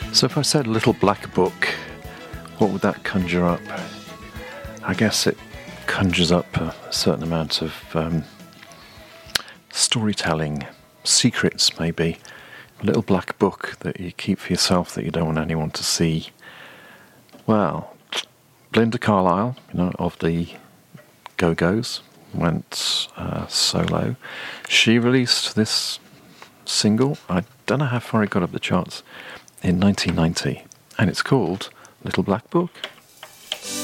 So if I said Little Black Book, what would that conjure up? I guess it conjures up a certain amount of storytelling, secrets maybe. A little black book that you keep for yourself that you don't want anyone to see. Well, Belinda Carlisle, of the Go-Go's, went solo. She released this single, I don't know how far it got up the charts, in 1990, and it's called Little Black Book.